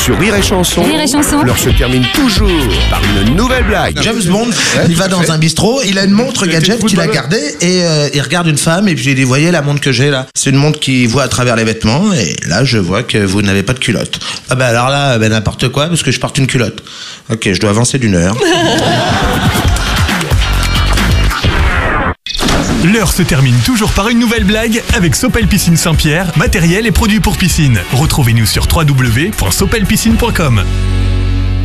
Sur Rire et Chanson, Rire et Chanson. l'heure se termine toujours par une nouvelle blague. James Bond, il va dans un bistrot, il a une montre gadget qu'il a gardée et il regarde une femme et puis il dit voyez la montre que j'ai là, c'est une montre qui voit à travers les vêtements et là je vois que vous n'avez pas de culotte. Ah bah alors là n'importe quoi parce que je porte une culotte. Ok, je dois avancer d'1 heure. L'heure se termine toujours par une nouvelle blague avec Sopel Piscine Saint-Pierre, matériel et produits pour piscine. Retrouvez-nous sur www.sopelpiscine.com.